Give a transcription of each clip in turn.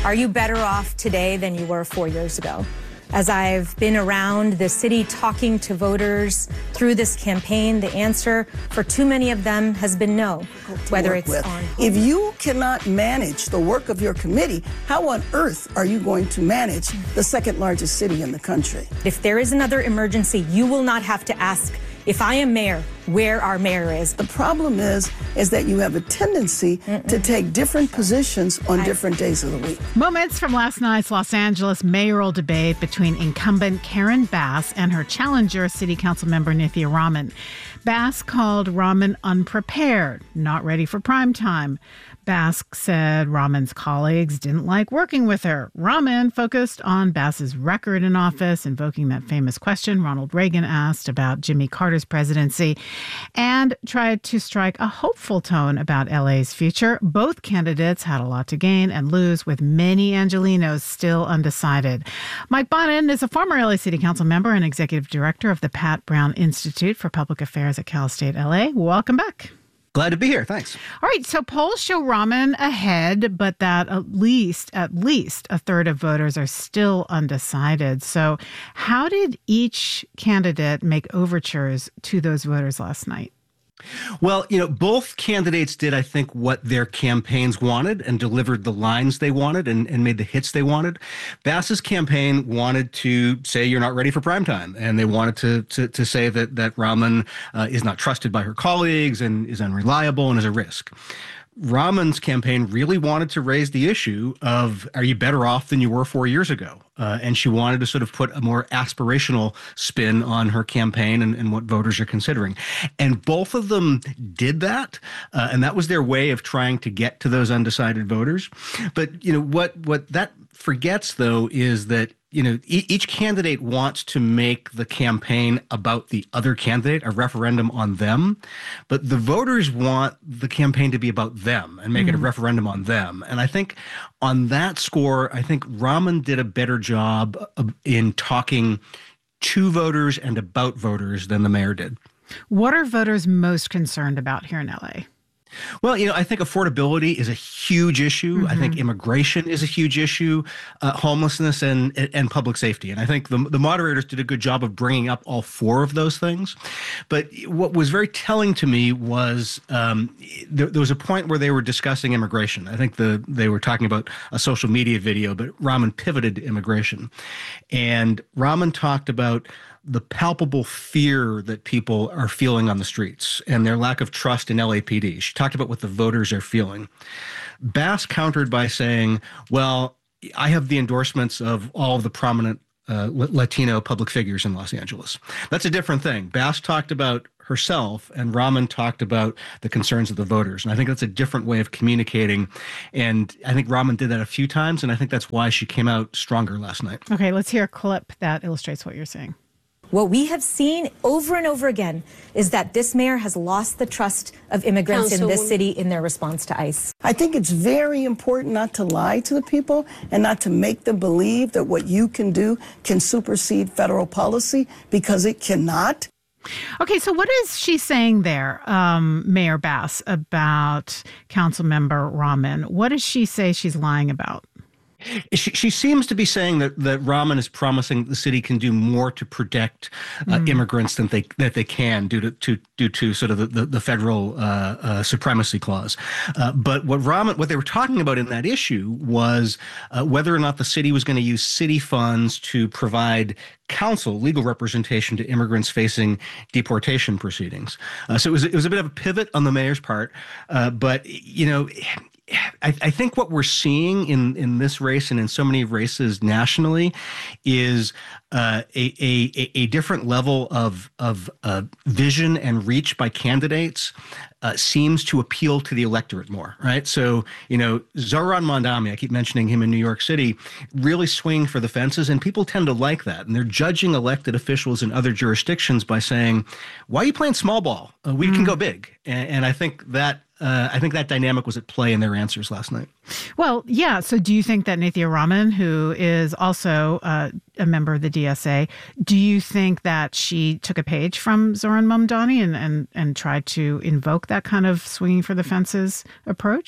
Are you better off today than you were 4 years ago? As I've been around the city talking to voters through this campaign, the answer for too many of them has been no. Whether it's on... If you cannot manage the work of your committee, how on earth are you going to manage the second largest city in the country? If there is another emergency, you will not have to ask, if I am mayor, where our mayor is. The problem is that you have a tendency to take different positions on different days of the week. Moments from last night's Los Angeles mayoral debate between incumbent Karen Bass and her challenger, City Council member Nithya Raman. Bass called Raman unprepared, not ready for prime time. Bass said Raman's colleagues didn't like working with her. Raman focused on Bass's record in office, invoking that famous question Ronald Reagan asked about Jimmy Carter's presidency, and tried to strike a hopeful tone about LA's future. Both candidates had a lot to gain and lose, with many Angelenos still undecided. Mike Bonin is a former LA City Council member and executive director of the Pat Brown Institute for Public Affairs at Cal State LA. Welcome back. Glad to be here. Thanks. All right. So polls show Raman ahead, but that at least a third of voters are still undecided. So how did each candidate make overtures to those voters last night? Well, both candidates did, I think, what their campaigns wanted and delivered the lines they wanted and made the hits they wanted. Bass's campaign wanted to say you're not ready for primetime, and they wanted to say that Raman is not trusted by her colleagues and is unreliable and is a risk. Raman's campaign really wanted to raise the issue of, are you better off than you were 4 years ago? And she wanted to sort of put a more aspirational spin on her campaign and what voters are considering. And both of them did that. And that was their way of trying to get to those undecided voters. But, what that forgets, though, is that each candidate wants to make the campaign about the other candidate, a referendum on them. But the voters want the campaign to be about them and make it a referendum on them. And I think on that score, I think Raman did a better job in talking to voters and about voters than the mayor did. What are voters most concerned about here in LA? Well, I think affordability is a huge issue. I think immigration is a huge issue, homelessness and public safety. And I think the moderators did a good job of bringing up all four of those things. But what was very telling to me was there was a point where they were discussing immigration. I think they were talking about a social media video, but Raman pivoted to immigration. And Raman talked about the palpable fear that people are feeling on the streets and their lack of trust in LAPD. She talked about what the voters are feeling. Bass countered by saying, well, I have the endorsements of all of the prominent Latino public figures in Los Angeles. That's a different thing. Bass talked about herself and Raman talked about the concerns of the voters. And I think that's a different way of communicating. And I think Raman did that a few times. And I think that's why she came out stronger last night. Okay, let's hear a clip that illustrates what you're saying. What we have seen over and over again is that this mayor has lost the trust of immigrants in this city in their response to ICE. I think it's very important not to lie to the people and not to make them believe that what you can do can supersede federal policy, because it cannot. Okay, so what is she saying there, Mayor Bass, about Councilmember Raman? What does she say she's lying about? She seems to be saying that Raman is promising the city can do more to protect immigrants than they can due to sort of the federal supremacy clause. But what they were talking about in that issue was whether or not the city was going to use city funds to provide legal representation to immigrants facing deportation proceedings. So it was a bit of a pivot on the mayor's part, but I think what we're seeing in this race and in so many races nationally is a different level of vision and reach by candidates seems to appeal to the electorate more, right? So, Zohran Mamdani, I keep mentioning him in New York City, really swinging for the fences, and people tend to like that. And they're judging elected officials in other jurisdictions by saying, why are you playing small ball? We can go big. And I think that dynamic was at play in their answers last night. Well, yeah. So do you think that Nithya Raman, who is also a member of the DSA, do you think that she took a page from Zohran Mamdani and tried to invoke that kind of swinging for the fences approach?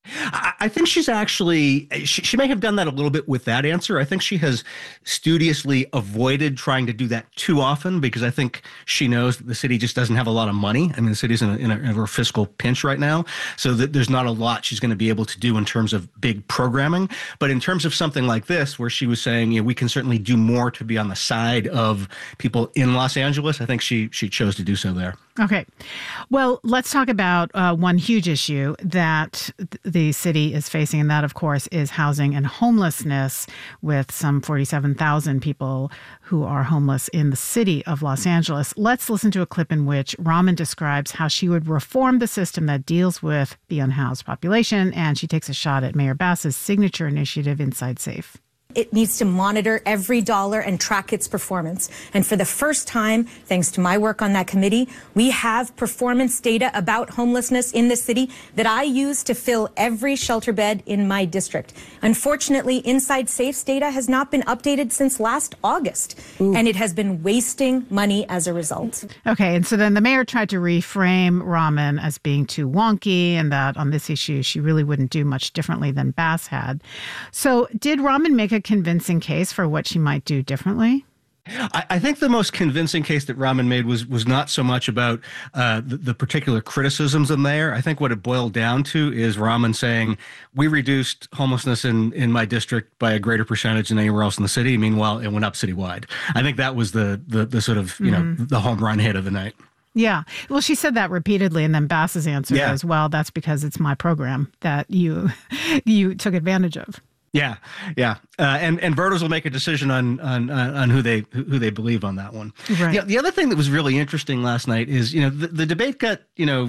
I think she's actually, she may have done that a little bit with that answer. I think she has studiously avoided trying to do that too often because I think she knows that the city just doesn't have a lot of money. I mean, the city's in a fiscal pinch right now, so that there's not a lot she's going to be able to do in terms of big programming. But in terms of something like this, where she was saying, we can certainly do more to be on the side of people in Los Angeles, I think she chose to do so there. Okay. Well, let's talk about one huge issue that the city is facing, and that, of course, is housing and homelessness, with some 47,000 people who are homeless in the city of Los Angeles. Let's listen to a clip in which Raman describes how she would reform the system that deals with the unhoused population, and she takes a shot at Mayor Bass's signature initiative, Inside Safe. It needs to monitor every dollar and track its performance. And for the first time, thanks to my work on that committee, we have performance data about homelessness in the city that I use to fill every shelter bed in my district. Unfortunately, Inside Safe's data has not been updated since last August, and it has been wasting money as a result. Okay, and so then the mayor tried to reframe Raman as being too wonky, and that on this issue, she really wouldn't do much differently than Bass had. So did Raman make a convincing case for what she might do differently? I think the most convincing case that Raman made was not so much about the particular criticisms in there. I think what it boiled down to is Raman saying, we reduced homelessness in my district by a greater percentage than anywhere else in the city. Meanwhile, it went up citywide. I think that was the sort of, the home run hit of the night. Yeah. Well, she said that repeatedly, and then Bass's answer was, well, that's because it's my program that you took advantage of. Yeah. And voters will make a decision on who they believe on that one. Right. The other thing that was really interesting last night is, the debate got,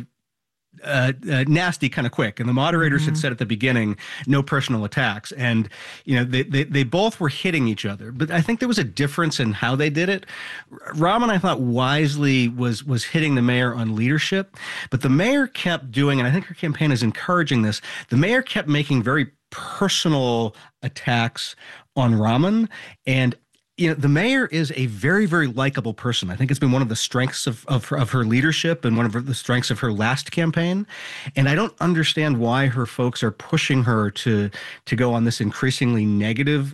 nasty kind of quick. And the moderators had said at the beginning, no personal attacks. And, they both were hitting each other. But I think there was a difference in how they did it. Raman, I thought, wisely was hitting the mayor on leadership. But the mayor kept doing, and I think her campaign is encouraging this, the mayor kept making very personal attacks on Raman. And the mayor is a very, very likable person. I think it's been one of the strengths of her leadership and one of the strengths of her last campaign. And I don't understand why her folks are pushing her to go on this increasingly negative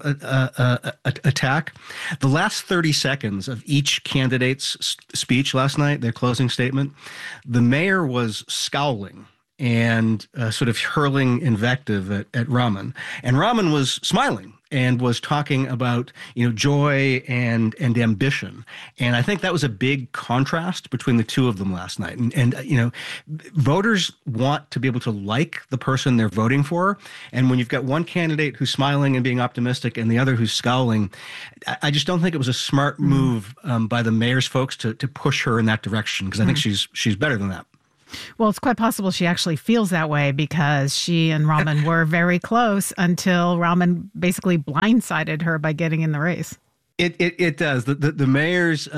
attack. The last 30 seconds of each candidate's speech last night, their closing statement, the mayor was scowling and sort of hurling invective at Raman. And Raman was smiling and was talking about, joy and ambition. And I think that was a big contrast between the two of them last night. And voters want to be able to like the person they're voting for. And when you've got one candidate who's smiling and being optimistic and the other who's scowling, I just don't think it was a smart move by the mayor's folks to push her in that direction, because I think she's better than that. Well, it's quite possible she actually feels that way, because she and Raman were very close until Raman basically blindsided her by getting in the race. It does. The mayor's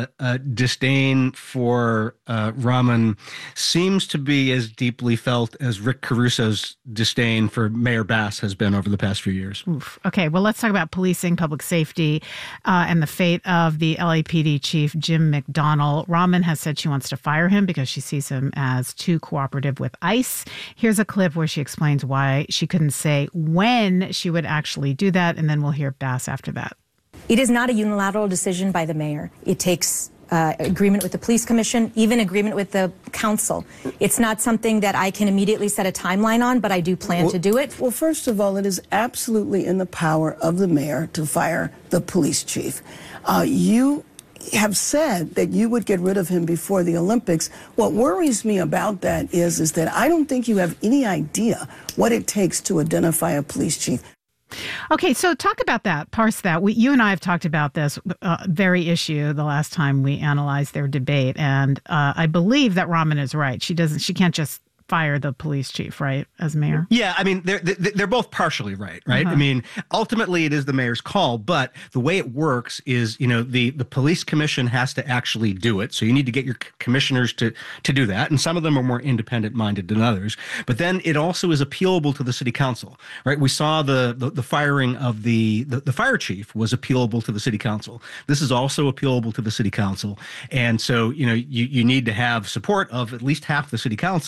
disdain for Raman seems to be as deeply felt as Rick Caruso's disdain for Mayor Bass has been over the past few years. Oof. Okay, well, let's talk about policing, public safety, and the fate of the LAPD chief, Jim McDonnell. Raman has said she wants to fire him because she sees him as too cooperative with ICE. Here's a clip where she explains why she couldn't say when she would actually do that, and then we'll hear Bass after that. It is not a unilateral decision by the mayor. It takes agreement with the police commission, even agreement with the council. It's not something that I can immediately set a timeline on, but I do plan to do it. Well, first of all, it is absolutely in the power of the mayor to fire the police chief. You have said that you would get rid of him before the Olympics. What worries me about that is that I don't think you have any idea what it takes to identify a police chief. Okay, so talk about that, parse that. You and I have talked about this very issue the last time we analyzed their debate, and I believe that Raman is right. She can't just fire the police chief, right, as mayor? Yeah, I mean, they're both partially right? I mean, ultimately it is the mayor's call, but the way it works is, the police commission has to actually do it. So you need to get your commissioners to do that. And some of them are more independent minded than others. But then it also is appealable to the city council, right? We saw the firing of the fire chief was appealable to the city council. This is also appealable to the city council. And so, you need to have support of at least half the city council in order to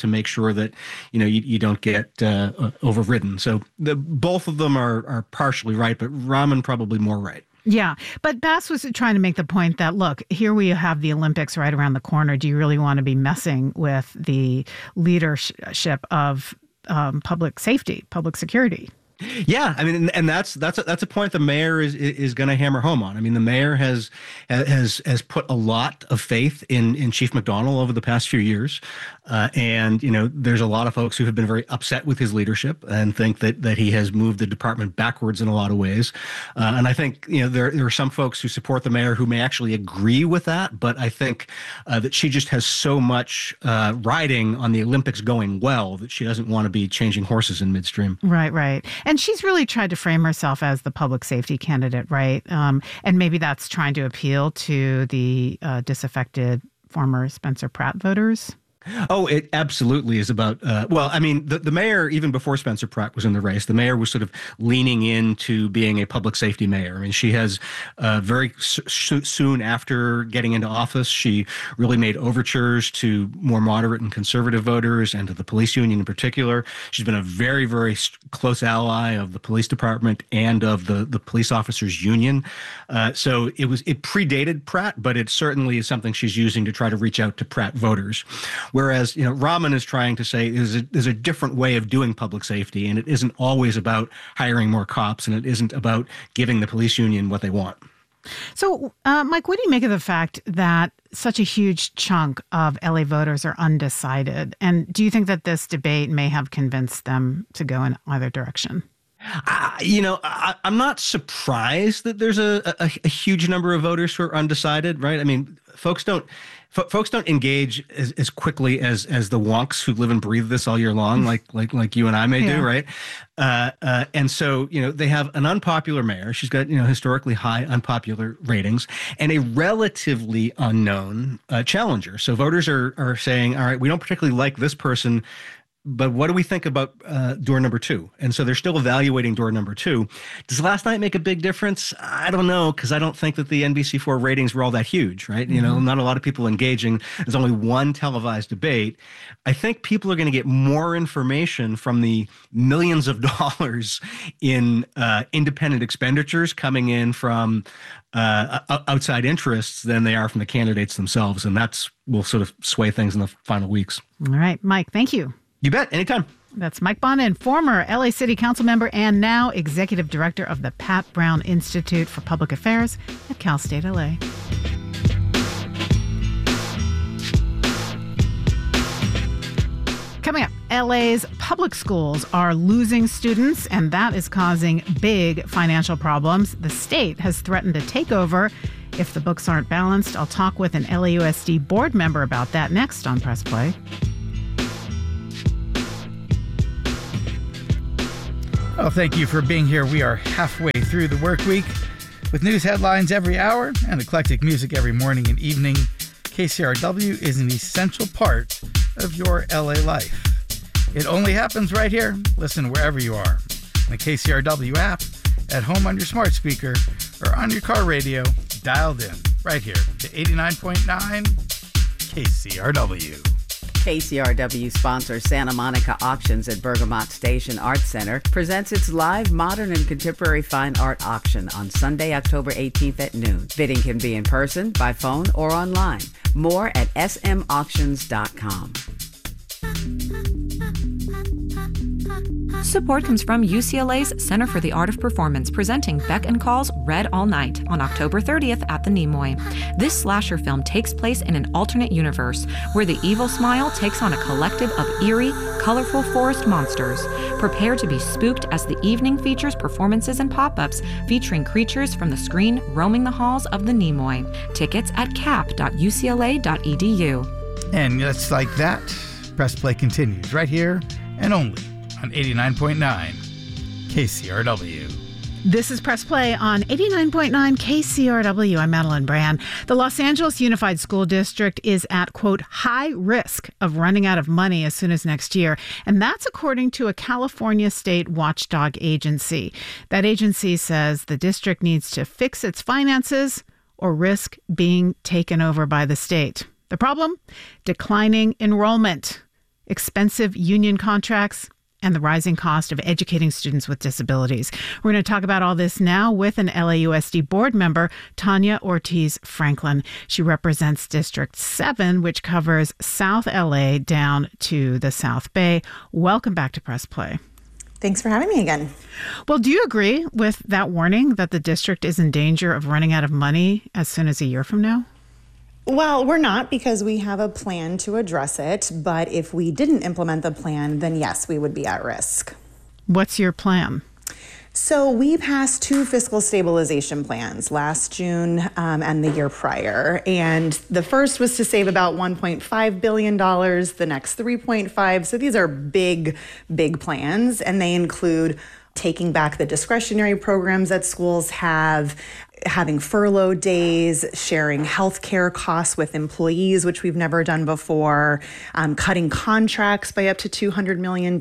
make sure that, you don't get overridden. So both of them are partially right, but Raman probably more right. Yeah, but Bass was trying to make the point that, look, here we have the Olympics right around the corner. Do you really want to be messing with the leadership of public safety, public security? Yeah, I mean, and that's a point the mayor is going to hammer home on. I mean, the mayor has put a lot of faith in Chief McDonnell over the past few years, and there's a lot of folks who have been very upset with his leadership and think that he has moved the department backwards in a lot of ways. And I think there are some folks who support the mayor who may actually agree with that, but I think that she just has so much riding on the Olympics going well that she doesn't want to be changing horses in midstream. Right. And she's really tried to frame herself as the public safety candidate, right? And maybe that's trying to appeal to the disaffected former Spencer Pratt voters. Oh, it absolutely is about, the mayor, even before Spencer Pratt was in the race, the mayor was sort of leaning into being a public safety mayor. I mean, she has very soon after getting into office, she really made overtures to more moderate and conservative voters and to the police union in particular. She's been a very, very close ally of the police department and of the police officers union. So it predated Pratt, but it certainly is something she's using to try to reach out to Pratt voters. Whereas, Raman is trying to say there's a different way of doing public safety, and it isn't always about hiring more cops, and it isn't about giving the police union what they want. So, Mike, what do you make of the fact that such a huge chunk of LA voters are undecided? And do you think that this debate may have convinced them to go in either direction? I'm not surprised that there's a huge number of voters who are undecided, right? I mean, folks don't engage as quickly as the wonks who live and breathe this all year long, like you and I may do, right? And so, they have an unpopular mayor. She's got, historically high unpopular ratings and a relatively unknown challenger. So voters are saying, all right, we don't particularly like this person, but what do we think about door number 2? And so they're still evaluating door number 2. Does last night make a big difference? I don't know, because I don't think that the NBC4 ratings were all that huge, right? Mm-hmm. Not a lot of people engaging. There's only one televised debate. I think people are going to get more information from the millions of dollars in independent expenditures coming in from outside interests than they are from the candidates themselves. And will sort of sway things in the final weeks. All right, Mike, thank you. You bet. Anytime. That's Mike Bonin, former LA City Council member and now executive director of the Pat Brown Institute for Public Affairs at Cal State LA. Coming up, LA's public schools are losing students, and that is causing big financial problems. The state has threatened to take over if the books aren't balanced. I'll talk with an LAUSD board member about that next on Press Play. Well, thank you for being here. We are halfway through the work week with news headlines every hour and eclectic music every morning and evening. KCRW is an essential part of your LA life. It only happens right here. Listen wherever you are. On the KCRW app, at home on your smart speaker, or on your car radio, dialed in right here to 89.9 KCRW. KCRW sponsor Santa Monica Auctions at Bergamot Station Arts Center presents its live modern and contemporary fine art auction on Sunday, October 18th at noon. Bidding can be in person, by phone, or online. More at smauctions.com. Support comes from UCLA's Center for the Art of Performance, presenting Beck & Call's Red All Night on October 30th at the Nimoy. This slasher film takes place in an alternate universe where the evil smile takes on a collective of eerie, colorful forest monsters. Prepare to be spooked as the evening features performances and pop-ups featuring creatures from the screen roaming the halls of the Nimoy. Tickets at cap.ucla.edu. And just like that, Press Play continues right here and only on 89.9 KCRW. This is Press Play on 89.9 KCRW. I'm Madeline Brand. The Los Angeles Unified School District is at, quote, high risk of running out of money as soon as next year. And that's according to a California state watchdog agency. That agency says the district needs to fix its finances or risk being taken over by the state. The problem? Declining enrollment. expensive union contracts, and the rising cost of educating students with disabilities. We're going to talk about all this now with an LAUSD board member, Tanya Ortiz Franklin. She represents District 7, which covers South LA down to the South Bay. Welcome back to Press Play. Thanks for having me again. Well, do you agree with that warning that the district is in danger of running out of money as soon as a year from now? Well, we're not, because we have a plan to address it. But if we didn't implement the plan, then yes, we would be at risk. What's your plan? So we passed 2 fiscal stabilization plans last June and the year prior. And the first was to save about $1.5 billion, the next 3.5. So these are big, big plans, and they include taking back the discretionary programs that schools have, having furlough days, sharing healthcare costs with employees, which we've never done before, cutting contracts by up to $200 million,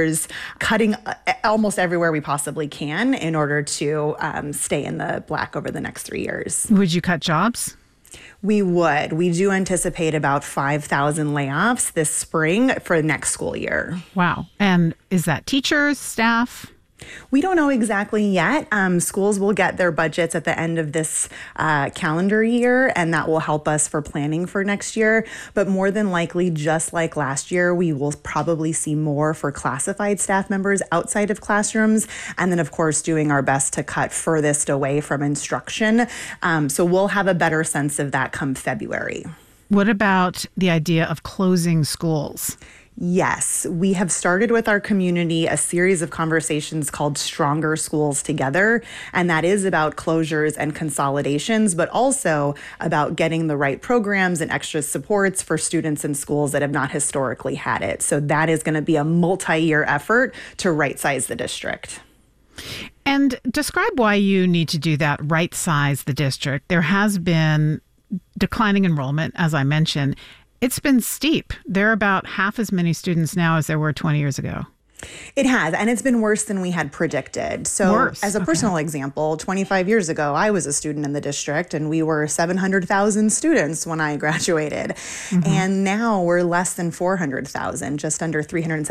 cutting almost everywhere we possibly can in order to stay in the black over the next 3 years. Would you cut jobs? We would. We do anticipate about 5,000 layoffs this spring for next school year. Wow. And is that teachers, staff? We don't know exactly yet. Schools will get their budgets at the end of this calendar year, and that will help us for planning for next year. But more than likely, just like last year, we will probably see more for classified staff members outside of classrooms. And then, of course, doing our best to cut furthest away from instruction. So we'll have a better sense of that come February. What about the idea of closing schools? Yes, we have started with our community a series of conversations called Stronger Schools Together, and that is about closures and consolidations, but also about getting the right programs and extra supports for students in schools that have not historically had it. So that is going to be a multi-year effort to right-size the district. And describe why you need to do that, right-size the district. There has been declining enrollment, as I mentioned. It's been steep. There are about half as many students now as there were 20 years ago. It has, and it's been worse than we had predicted. So as a personal example, 25 years ago, I was a student in the district, and we were 700,000 students when I graduated. And now we're less than 400,000, just under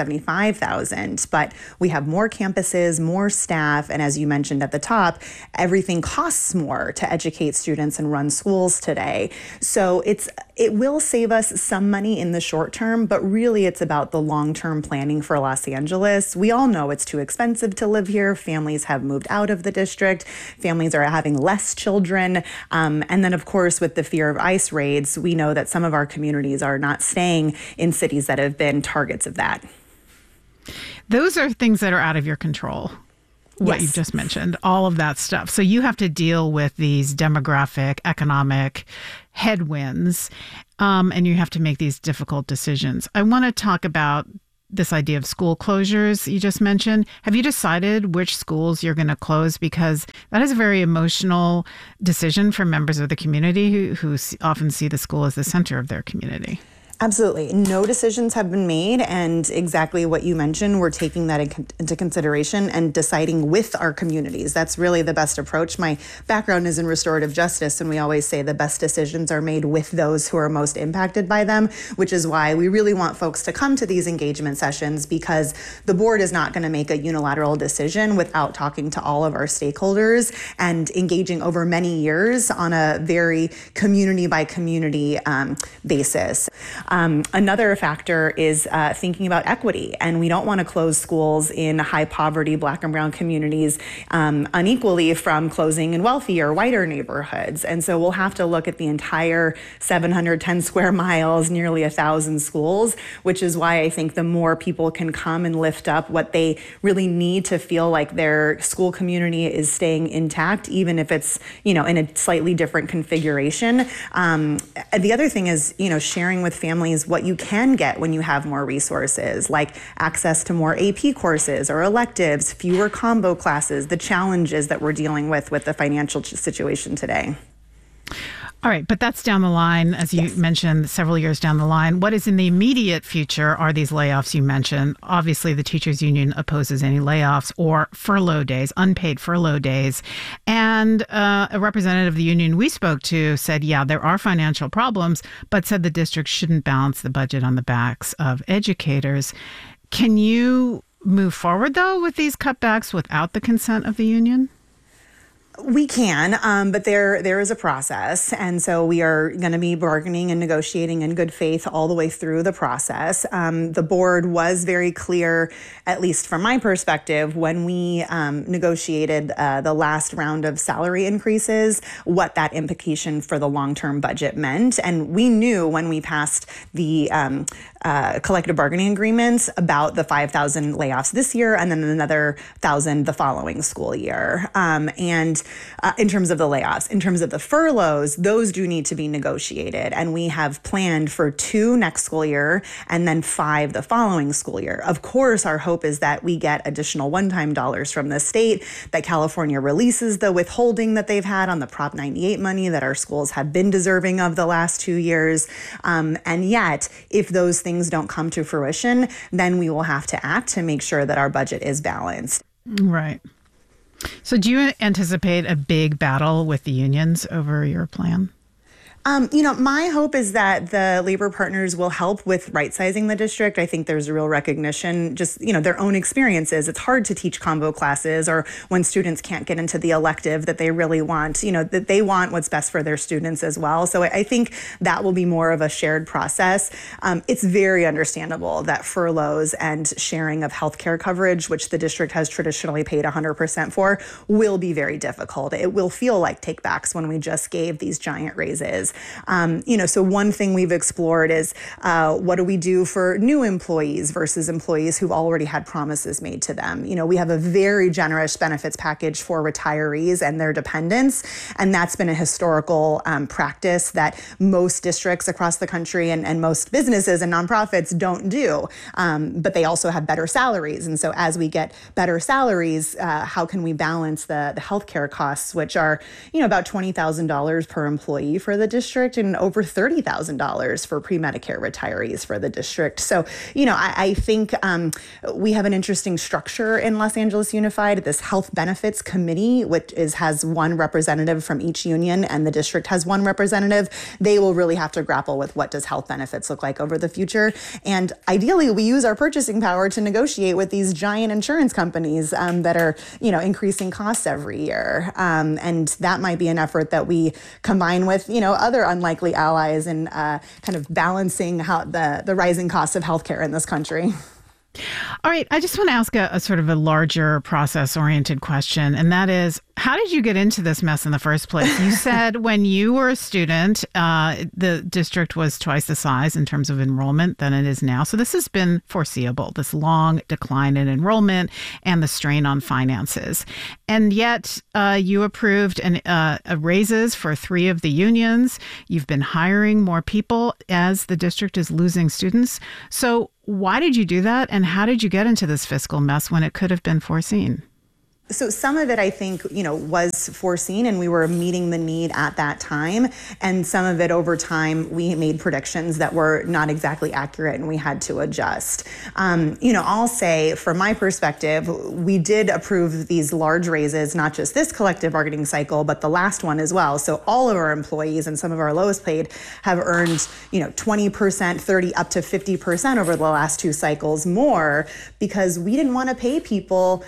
375,000. But we have more campuses, more staff, and as you mentioned at the top, everything costs more to educate students and run schools today. So it will save us some money in the short term, but really it's about the long-term planning for Los Angeles. We all know it's too expensive to live here. Families have moved out of the district. Families are having less children. And then, of course, with the fear of ICE raids, we know that some of our communities are not staying in cities that have been targets of that. Those are things that are out of your control. What you've just mentioned, all of that stuff. So you have to deal with these demographic, economic headwinds, and you have to make these difficult decisions. I want to talk about this idea of school closures you just mentioned. Have you decided which schools you're going to close? Because that is a very emotional decision for members of the community who often see the school as the center of their community. Absolutely. No decisions have been made, and exactly what you mentioned, we're taking that into consideration and deciding with our communities. That's really the best approach. My background is in restorative justice, and we always say the best decisions are made with those who are most impacted by them, which is why we really want folks to come to these engagement sessions, because the board is not going to make a unilateral decision without talking to all of our stakeholders and engaging over many years on a very community by community basis. Another factor is thinking about equity, and we don't want to close schools in high poverty Black and brown communities unequally from closing in wealthier, whiter neighborhoods. And so we'll have to look at the entire 710 square miles, nearly 1,000 schools, which is why I think the more people can come and lift up what they really need to feel like their school community is staying intact, even if it's, in a slightly different configuration. The other thing is, sharing with families what you can get when you have more resources, like access to more AP courses or electives, fewer combo classes, the challenges that we're dealing with the financial situation today. All right, but that's down the line, as you mentioned, several years down the line. What is in the immediate future are these layoffs you mentioned. Obviously, the teachers union opposes any layoffs or furlough days, unpaid furlough days. And a representative of the union we spoke to said, yeah, there are financial problems, but said the district shouldn't balance the budget on the backs of educators. Can you move forward, though, with these cutbacks without the consent of the union? We can, but there is a process. And so we are going to be bargaining and negotiating in good faith all the way through the process. The board was very clear, at least from my perspective, when we negotiated the last round of salary increases, what that implication for the long-term budget meant. And we knew when we passed the collective bargaining agreements about the 5,000 layoffs this year and then another 1,000 the following school year. And in terms of the layoffs, in terms of the furloughs, those do need to be negotiated. And we have planned for 2 next school year and then 5 the following school year. Of course, our hope is that we get additional one-time dollars from the state, that California releases the withholding that they've had on the Prop 98 money that our schools have been deserving of the last 2 years. And yet, if those things don't come to fruition, then we will have to act to make sure that our budget is balanced. Right. So do you anticipate a big battle with the unions over your plan? My hope is that the labor partners will help with right-sizing the district. I think there's a real recognition, just, their own experiences. It's hard to teach combo classes or when students can't get into the elective that they really want, that they want what's best for their students as well. So I think that will be more of a shared process. It's very understandable that furloughs and sharing of healthcare coverage, which the district has traditionally paid 100% for, will be very difficult. It will feel like takebacks when we just gave these giant raises. So one thing we've explored is what do we do for new employees versus employees who've already had promises made to them? We have a very generous benefits package for retirees and their dependents, and that's been a historical practice that most districts across the country and most businesses and nonprofits don't do. But they also have better salaries, and so as we get better salaries, how can we balance the healthcare costs, which are about $20,000 per employee for the district and over $30,000 for pre-Medicare retirees for the district. So, I think we have an interesting structure in Los Angeles Unified, this health benefits committee, which has one representative from each union, and the district has one representative. They will really have to grapple with what does health benefits look like over the future. And ideally, we use our purchasing power to negotiate with these giant insurance companies that are, increasing costs every year. And that might be an effort that we combine with, other unlikely allies in kind of balancing how the rising costs of healthcare in this country. All right. I just want to ask a sort of a larger process-oriented question, and that is, how did you get into this mess in the first place? You said when you were a student, the district was twice the size in terms of enrollment than it is now. So this has been foreseeable, this long decline in enrollment and the strain on finances. And yet you approved raises for 3 of the unions. You've been hiring more people as the district is losing students. So why did you do that? And how did you get into this fiscal mess when it could have been foreseen? So some of it, I think, was foreseen and we were meeting the need at that time. And some of it over time, we made predictions that were not exactly accurate and we had to adjust. I'll say from my perspective, we did approve these large raises, not just this collective bargaining cycle, but the last one as well. So all of our employees and some of our lowest paid have earned, 20%, 30, up to 50% over the last 2 cycles more because we didn't want to pay people